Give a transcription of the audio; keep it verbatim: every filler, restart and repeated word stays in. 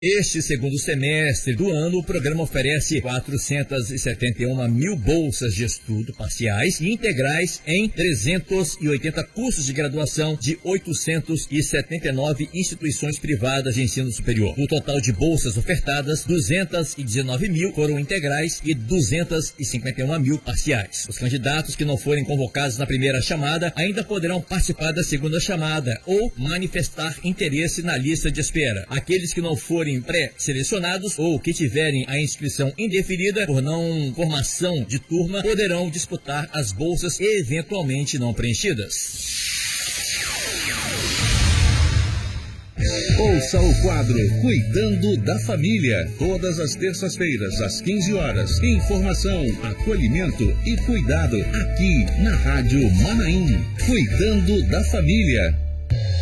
Este segundo semestre do ano, o programa oferece quatrocentas e setenta e uma mil bolsas de estudo parciais e integrais em trezentos e oitenta cursos de graduação de oitocentas e setenta e nove instituições privadas de ensino superior. O total de bolsas ofertadas, duzentas e dezenove mil foram integrais e duzentas e cinquenta e uma mil parciais. Os candidatos que não forem convocados na primeira chamada ainda poderão participar da segunda chamada ou manifestar interesse na lista de espera. Aqueles que não forem pré-selecionados ou que tiverem a inscrição indeferida por não formação de turma poderão disputar as bolsas eventualmente não preenchidas. Ouça o quadro Cuidando da Família, todas as terças-feiras, às quinze horas. Informação, acolhimento e cuidado aqui na Rádio Manaim. Cuidando da Família.